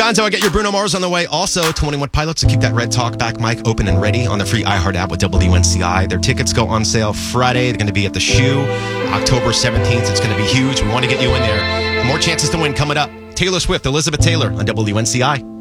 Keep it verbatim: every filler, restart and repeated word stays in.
Gonzo, I get your Bruno Mars on the way. Also, twenty-one Pilots to keep that Red Talkback mic open and ready on the free iHeart app with W N C I. Their tickets go on sale Friday. They're going to be at the Shoe October seventeenth. It's going to be huge. We want to get you in there. More chances to win coming up. Taylor Swift, Elizabeth Taylor on W N C I.